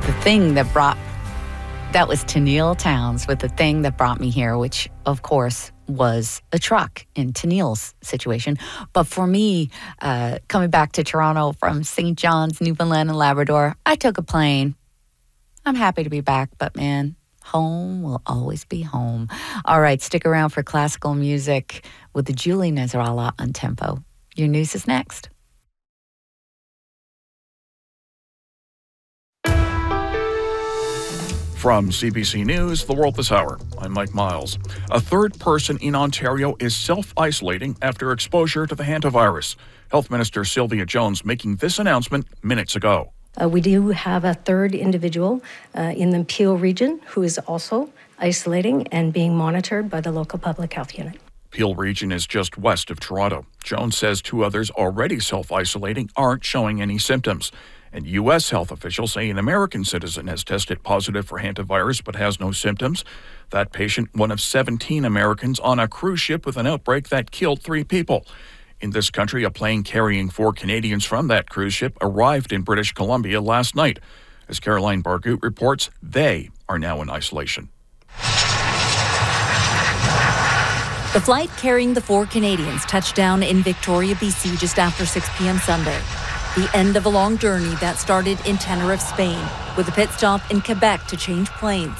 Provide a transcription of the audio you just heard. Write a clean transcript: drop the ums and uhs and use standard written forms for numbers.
That was Tennille Townes with the thing that brought me here, which, of course, was a truck in Tennille's situation. But for me, coming back to Toronto from St. John's, Newfoundland and Labrador, I took a plane. I'm happy to be back, but man, home will always be home. All right, stick around for classical music with the Julie Nasrallah on Tempo. Your news is next. From CBC News, The World This Hour, I'm Mike Miles. A third person in Ontario is self-isolating after exposure to the hantavirus. Health Minister Sylvia Jones making this announcement minutes ago. We do have a third individual in the Peel region who is also isolating and being monitored by the local public health unit. Peel region is just west of Toronto. Jones says 2 others already self-isolating aren't showing any symptoms. And U.S. health officials say an American citizen has tested positive for hantavirus but has no symptoms. That patient, one of 17 Americans on a cruise ship with an outbreak that killed 3 people. In this country, a plane carrying 4 Canadians from that cruise ship arrived in British Columbia last night. As Caroline Bargut reports, they are now in isolation. The flight carrying the 4 Canadians touched down in Victoria, BC just after 6 p.m. Sunday. The end of a long journey that started in Tenerife, Spain, with a pit stop in Quebec to change planes.